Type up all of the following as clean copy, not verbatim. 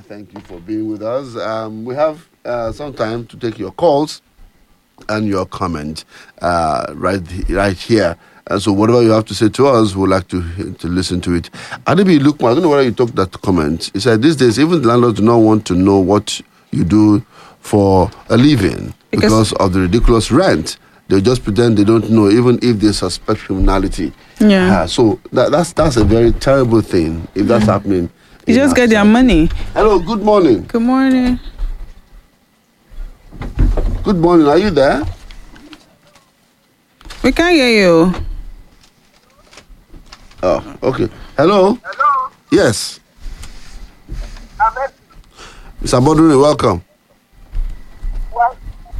Thank you for being with us. We have some time to take your calls and your comment right here. And so whatever you have to say to us, we'd like to listen to it. Adibi Lukman, I don't know whether you took that comment. He said, these days, even the landlords do not want to know what you do for a living because of the ridiculous rent. They just pretend they don't know, even if they suspect criminality. Yeah. So that's a very terrible thing if that's happening. You just get their money. Hello, good morning. Good morning. Good morning. Are you there? We can't hear you. Oh, okay. Hello? Hello? Yes. Mr. Boduri, welcome. Well,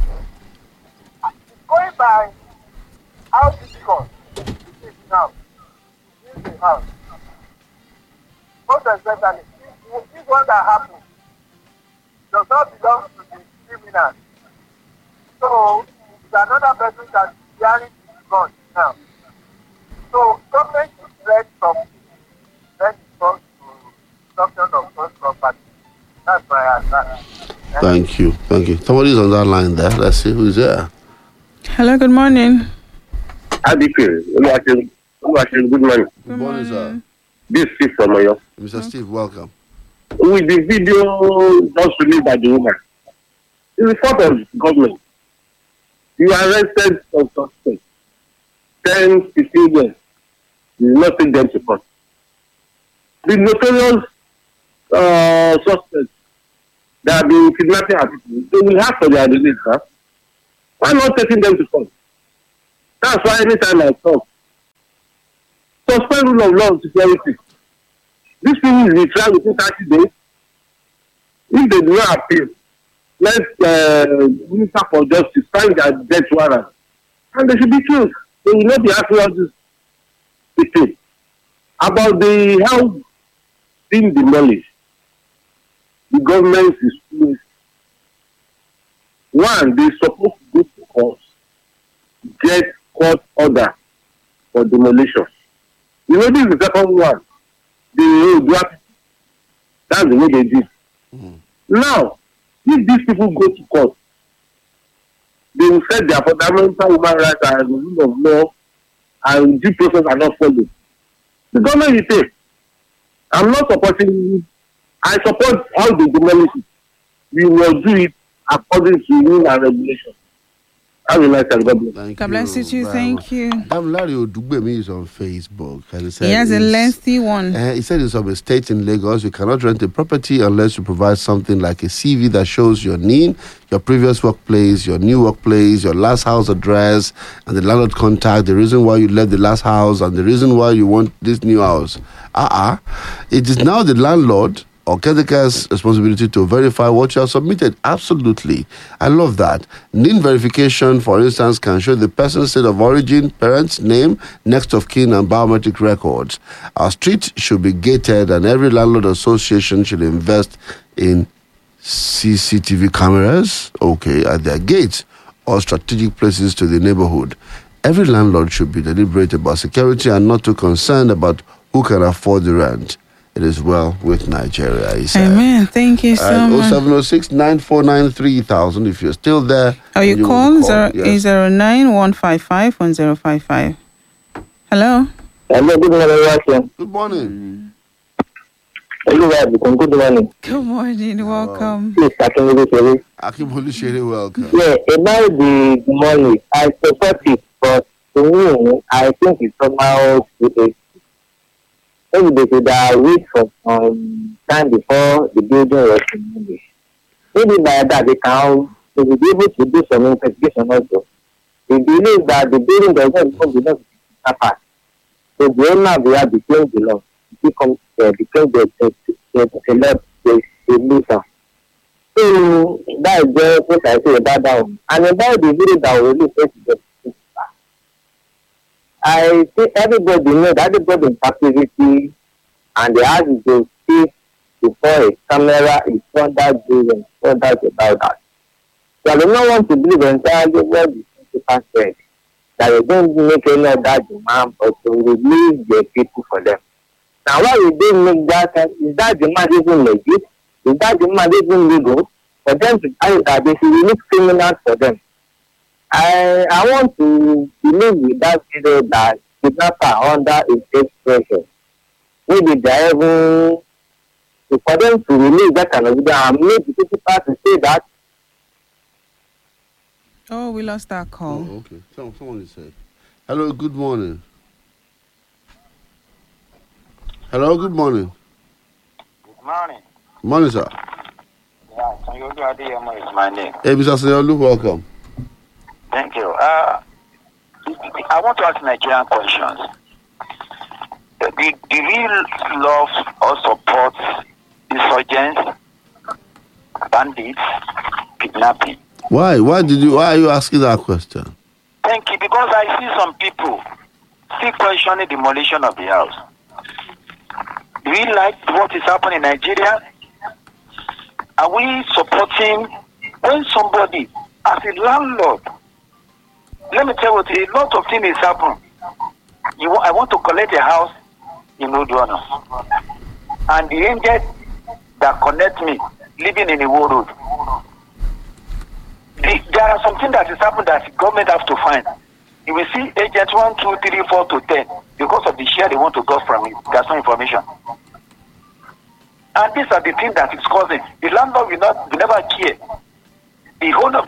going by how difficult it is now, in the house, most especially, this one that happened does not belong to the criminal. So, it's another person that is bearing the gun now. So, government is ready from when it comes to destruction of those property. That's my advice. Thank you. Somebody's on that line there. Let's see who's there. Hello, good morning. Good morning. Good morning, sir. This is from Oyo. Mr. Steve, welcome. With the video just released by the woman, it's the fault of government. You arrested some suspects, 10, 15 years. You not take them to court. The notorious suspects that have been kidnapping our people, they will have for their release, huh? Why not taking them to court? That's why anytime I talk, suspend rule of law and security. These people will be tried within 30 days. If they do not appeal, let Minister for Justice sign their death warrant. And they should be killed. They will not be asking all this thing. About the house being demolished, the government is doing. One, they supposed to go to court, get court order for demolition. You know, this is the second one. That's the way they did. Now, if these people go to court, they will set their fundamental human rights and the rule of law and due process are not followed. The government will say, I'm not supporting, I support how they demolish it. We will do it according to rule and regulation. Have a nice time. God bless. God bless you too. Thank you. Damilari Odugbemi is on Facebook. And He has a lengthy one. He said in some estates in Lagos, you cannot rent a property unless you provide something like a CV that shows your name, your previous workplace, your new workplace, your last house address, and the landlord contact, the reason why you left the last house, and the reason why you want this new house. It is now the landlord or caretaker's responsibility to verify what you have submitted. Absolutely. I love that. NIN verification, for instance, can show the person's state of origin, parents' name, next of kin, and biometric records. Our street should be gated, and every landlord association should invest in CCTV cameras, at their gates or strategic places to the neighborhood. Every landlord should be deliberate about security and not too concerned about who can afford the rent. It is well with Nigeria, he said. Amen. Thank you so much. 0706 949 3000 if you're still there. You call 009-155 1055. Hello. Hello, good morning. Good morning. Good morning. Good morning. Welcome. Please, Akimolu Shere, welcome. Yeah, about the money, I support it, but to me, I think it's somehow maybe they should wait for some time before the building was finished. Maybe by that they will be able to do some investigation also. They believe that the building does not belong to the part. So the owner will have to change the law. Because the loser. So that is just what I say about that one. And about the video that will really face the I think everybody knows that everybody in captivity and they have to see before a camera is that driven, that about that. So I do not want to believe entirely what the people said, that they don't make any of that demand, but to release the people for them. Now, why we don't make that, is that demand even legit? Is that even legal for them to carry that? They should release criminals for them. I want to believe with that video that kidnappers are under a state pressure. Maybe they even for them to release that kind of video and make the people to say that. Oh, we lost that call. Oh, okay. Someone is saying. Hello, good morning. Hello, good morning. Good morning. Morning, sir. Yeah, Sanyodu Adeyemo is my name. Hey, Mr. Senyolu, welcome. Thank you. I want to ask Nigerian questions. Do we love or support insurgents, bandits, kidnapping? Why? Why are you asking that question? Thank you, because I see some people still questioning demolition of the house. Do we like what is happening in Nigeria? Are we supporting when somebody, as a landlord, let me tell you, a lot of things is happening. I want to collect a house in Oduana. And the agent that connect me, living in the world, there are something that is happening that the government have to find. You will see agents 1, 2, 3, 4 to 10 because of the share they want to get from it. There's no information. And these are the things that is causing. The landlord will never care. The owner.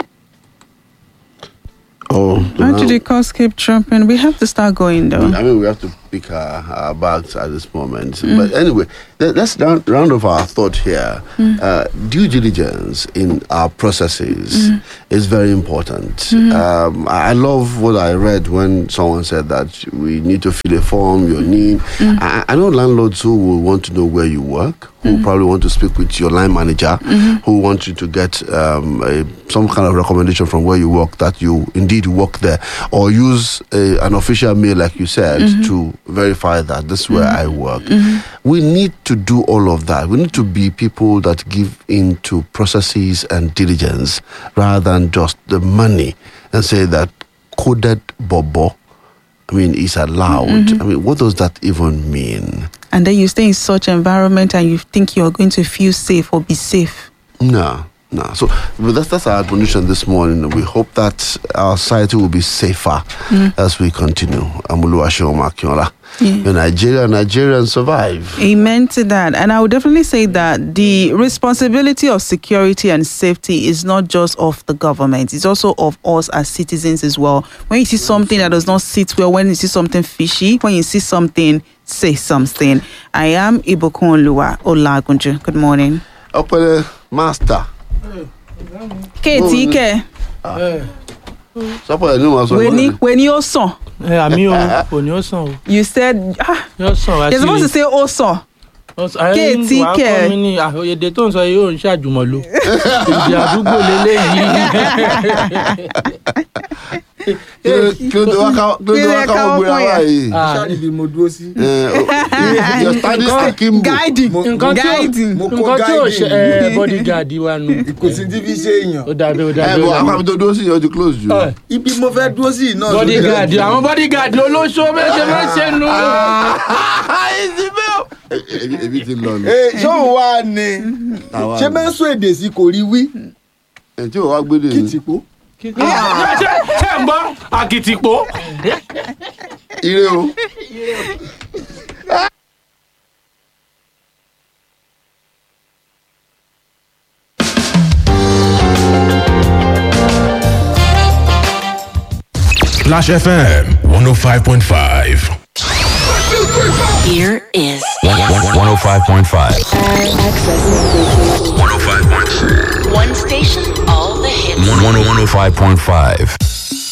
Why do the costs keep jumping? We have to start going though. I mean, we have to pick our bags at this moment. But anyway, let's round off our thought here. Due diligence in our processes is very important. I love what I read when someone said that we need to fill a form, your name. I know landlords who will want to know where you work, who probably want to speak with your line manager, who want you to get some kind of recommendation from where you work that you indeed work there, or use an official mail, like you said, to verify that this is where I work. We need to do all of that. We need to be people that give into processes and diligence rather than just the money and say that coded bobo, I mean, is allowed. I mean, what does that even mean? And then you stay in such environment and you think you're going to feel safe or be safe. No. So that's our admonition this morning. We hope that our society will be safer as we continue. Amulu Ashoma Kiola. Nigerians survive. Amen to that. And I would definitely say that the responsibility of security and safety is not just of the government. It's also of us as citizens as well. When you see something that does not sit well, when you see something fishy, when you see something, say something. I am Ibokun Lua Olagunju. Good morning. Opele Master. KTK. When you saw. You said you're supposed to say also. KTK. You're guiding. Bodyguard, you are Akitipo. Splash FM 105.5. Here is 105.5. Access 105.6. one station, all the hits. 105.5.